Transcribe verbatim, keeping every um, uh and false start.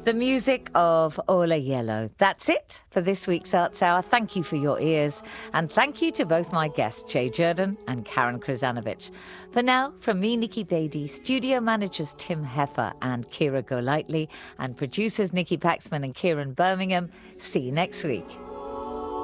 The music of Ola Yellow. That's it for this week's Arts Hour. Thank you for your ears, and thank you to both my guests, Jay Jordan and Karen Krzanovich. For now, from me, Nikki Beattie, studio managers Tim Heffer and Kira Golightly, and producers Nikki Paxman and Kieran Birmingham, see you next week.